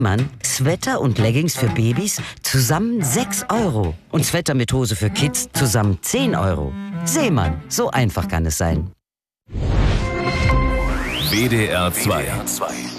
Mann, Sweater und Leggings für Babys zusammen 6 Euro. Und Sweater mit Hose für Kids zusammen 10 Euro. Seemann, so einfach kann es sein. WDR 2